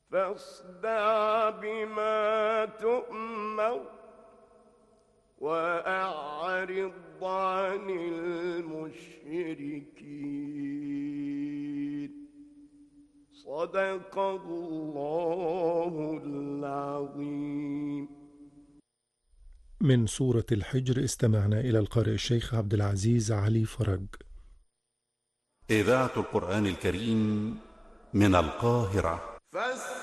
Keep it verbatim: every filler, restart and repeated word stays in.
فاصدع بما تؤمر وأعرض عن المشركين. صدق الله العظيم. من سورة الحجر استمعنا إلى القارئ الشيخ عبد العزيز علي فرج. إذاعة القرآن الكريم من القاهرة.